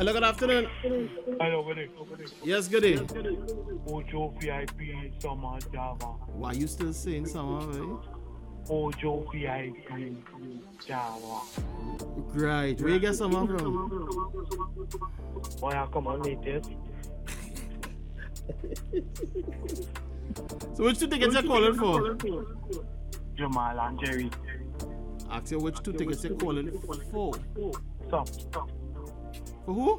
Hello, good afternoon. Hello, good day. Yes, good day. Ojo VIP Summer Java. Why you still saying something, Ojo VIP Java. right? Where you get some from? Boy, I come on latest. So which two tickets you calling for? Jamal and Jerry. Ask you which two tickets you calling for? Stop. For who?